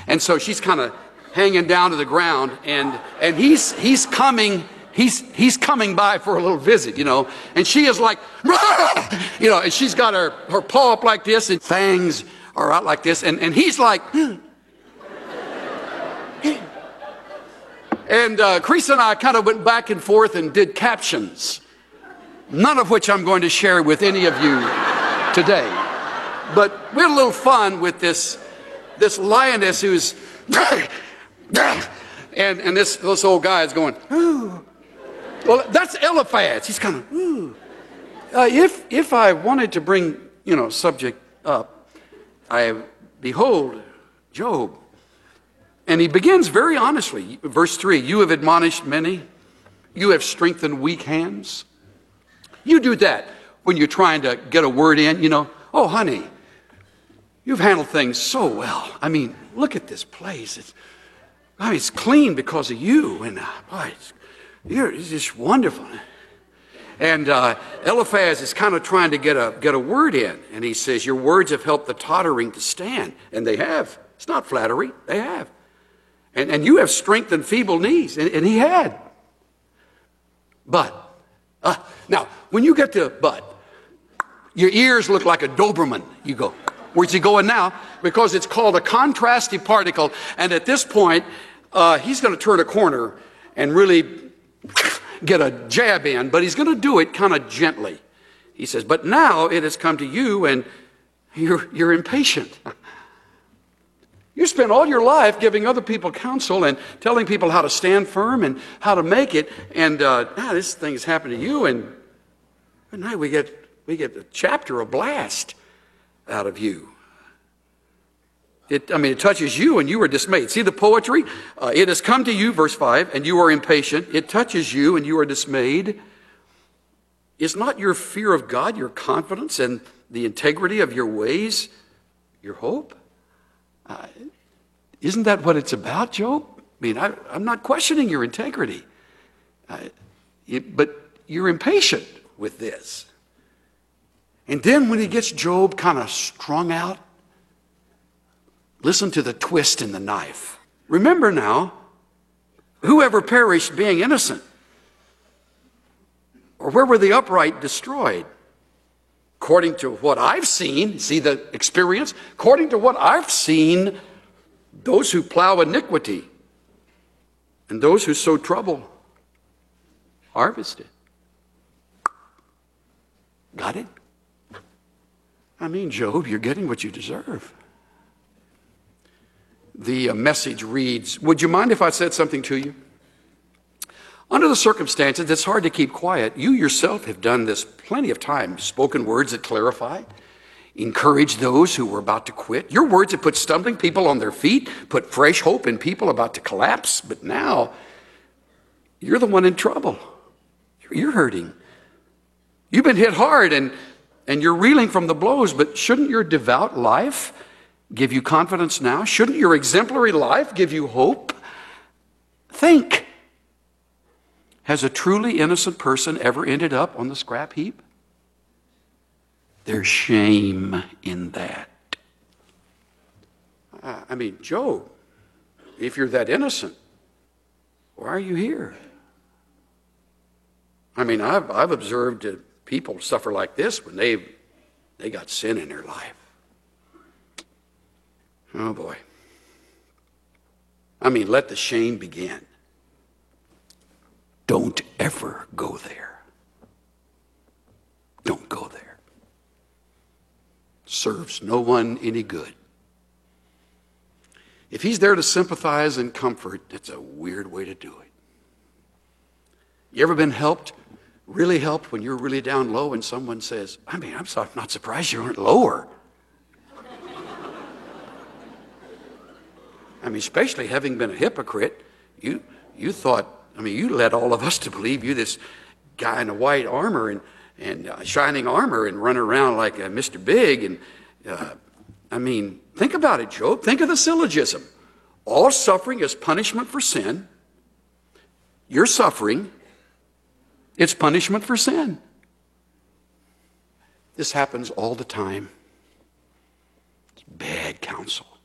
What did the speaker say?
And so she's kind of hanging down to the ground, and he's coming by for a little visit, and she is like, and she's got her paw up like this, and fangs are out like this, and he's like, and Chris and I kind of went back and forth and did captions, none of which I'm going to share with any of you today. But we had a little fun with this lioness who's, and this old guy is going, ooh. Well, that's Eliphaz. He's kind of, ooh. If I wanted to bring, subject up, behold, Job. And he begins very honestly. Verse 3, you have admonished many. You have strengthened weak hands. You do that when you're trying to get a word in, oh, honey, you've handled things so well. I mean, look at this place. It's clean because of you. And boy, it's just wonderful. And Eliphaz is kind of trying to get a word in. And he says, your words have helped the tottering to stand. And they have. It's not flattery. They have. And you have strengthened feeble knees. And he had. But. Now, when you get to but, your ears look like a Doberman. You go, where's he going now? Because it's called a contrastive particle. And at this point, he's going to turn a corner and really get a jab in. But he's going to do it kind of gently. He says, but now it has come to you and you're impatient. You spent all your life giving other people counsel and telling people how to stand firm and how to make it. And now this thing has happened to you. And now we get a chapter, a blast out of you. It touches you and you are dismayed. See the poetry? It has come to you, verse 5, and you are impatient. It touches you and you are dismayed. Is not your fear of God, your confidence, and the integrity of your ways your hope? Isn't that what it's about, Job? I'm not questioning your integrity. But you're impatient with this. And then when he gets Job kind of strung out, listen to the twist in the knife. Remember now, whoever perished being innocent? Or where were the upright destroyed? According to what I've seen, see the experience? According to what I've seen, those who plow iniquity and those who sow trouble harvest it. Got it? Job, you're getting what you deserve. The message reads, would you mind if I said something to you? Under the circumstances, it's hard to keep quiet. You yourself have done this plenty of times, spoken words that clarify, encourage those who were about to quit. Your words have put stumbling people on their feet, put fresh hope in people about to collapse. But now, you're the one in trouble. You're hurting. You've been hit hard and you're reeling from the blows, but shouldn't your devout life give you confidence now? Shouldn't your exemplary life give you hope? Think. Has a truly innocent person ever ended up on the scrap heap? There's shame in that. Job, if you're that innocent, why are you here? I've observed people suffer like this when they got sin in their life. Oh boy. Let the shame begin. Don't ever go there. Don't go there. Serves no one any good. If he's there to sympathize and comfort, that's a weird way to do it. You ever been helped, really helped, when you're really down low and someone says, I'm not surprised you aren't lower. Especially having been a hypocrite, you thought, you led all of us to believe you this guy in a white armor and shining armor and run around like Mr. Big. And think about it, Job. Think of the syllogism. All suffering is punishment for sin. You're suffering. It's punishment for sin. This happens all the time. It's bad counsel.